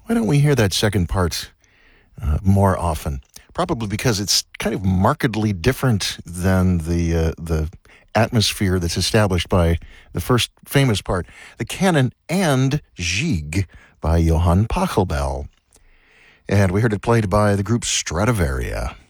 Why don't we hear that second part more often? Probably because it's kind of markedly different than the atmosphere that's established by the first famous part, the canon and Gigue by Johann Pachelbel. And we heard it played by the group Stradivaria.